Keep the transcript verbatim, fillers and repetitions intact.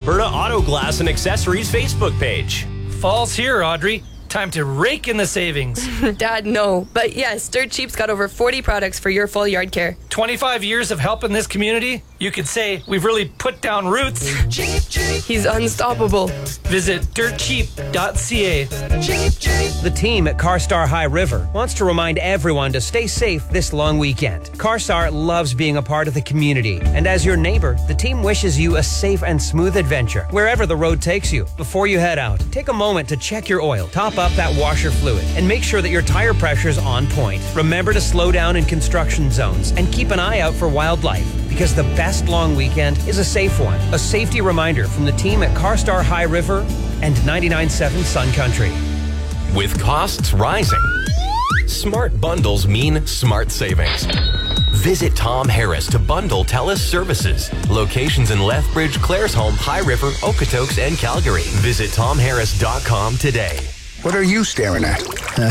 Alberta Auto Glass and Accessories Facebook page. Fall's here, Audrey. Time to rake in the savings. Dad, no. But yes, Dirt Cheap's got over forty products for your full yard care. twenty-five years of helping this community? You could say we've really put down roots. Cheap, cheap. He's unstoppable. Visit dirt cheap dot c a. Cheap, cheap. The team at CarStar High River wants to remind everyone to stay safe this long weekend. CarStar loves being a part of the community, and as your neighbor, the team wishes you a safe and smooth adventure wherever the road takes you. Before you head out, take a moment to check your oil, top up that washer fluid, and make sure that your tire pressure is on point. Remember to slow down in construction zones and keep an eye out for wildlife, because the best long weekend is a safe one. A safety reminder from the team at CarStar High River and ninety-nine point seven Sun Country. With costs rising, smart bundles mean smart savings. Visit Tom Harris to bundle TELUS services. Locations in Lethbridge, Claresholm, High River, Okotoks, and Calgary. Visit tom harris dot com today. What are you staring at?